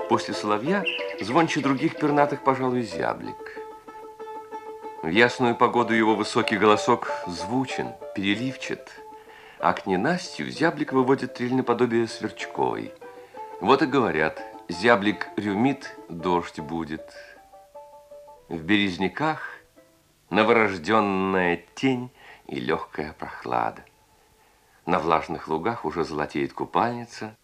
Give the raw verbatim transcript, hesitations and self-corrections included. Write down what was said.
После соловья звонче других пернатых, пожалуй, зяблик. В ясную погоду его высокий голосок звучен, переливчат, а к ненастью зяблик выводит трель наподобие сверчковой. Вот и говорят, зяблик рюмит, дождь будет. В березняках новорожденная тень и легкая прохлада. На влажных лугах уже золотеет купальница,